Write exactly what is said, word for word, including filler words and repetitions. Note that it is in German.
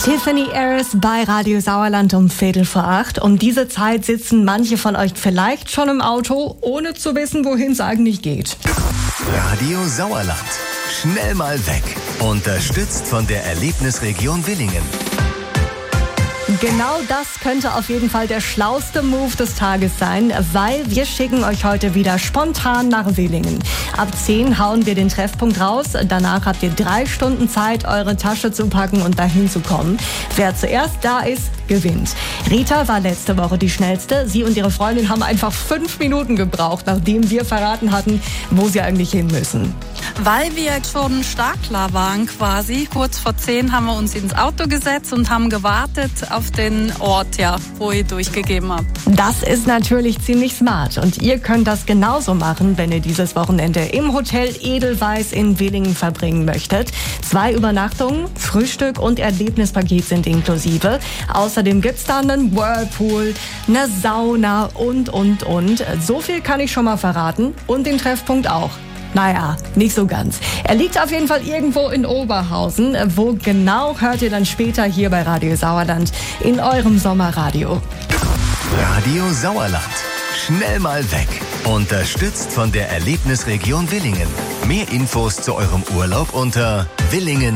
Tiffany Harris bei Radio Sauerland um Viertel vor acht. Um diese Zeit sitzen manche von euch vielleicht schon im Auto, ohne zu wissen, wohin es eigentlich geht. Radio Sauerland. Schnell mal weg. Unterstützt von der Erlebnisregion Willingen. Genau das könnte auf jeden Fall der schlauste Move des Tages sein, weil wir schicken euch heute wieder spontan nach Willingen. Ab zehn hauen wir den Treffpunkt raus. Danach habt ihr drei Stunden Zeit, eure Tasche zu packen und dahin zu kommen. Wer zuerst da ist, gewinnt. Rita war letzte Woche die schnellste. Sie und ihre Freundin haben einfach fünf Minuten gebraucht, nachdem wir verraten hatten, wo sie eigentlich hin müssen. Weil wir schon Startklar waren quasi, kurz vor zehn haben wir uns ins Auto gesetzt und haben gewartet auf den Ort, ja, wo ihr durchgegeben habt. Das ist natürlich ziemlich smart und ihr könnt das genauso machen, wenn ihr dieses Wochenende im Hotel Edelweiss in Willingen verbringen möchtet. Zwei Übernachtungen, Frühstück und Erlebnispaket sind inklusive. Außerdem gibt's da einen Whirlpool, eine Sauna und, und, und. So viel kann ich schon mal verraten und den Treffpunkt auch. Naja, nicht so ganz. Er liegt auf jeden Fall irgendwo in Oberhausen. Wo genau, hört ihr dann später hier bei Radio Sauerland in eurem Sommerradio. Radio Sauerland. Schnell mal weg. Unterstützt von der Erlebnisregion Willingen. Mehr Infos zu eurem Urlaub unter Willingen.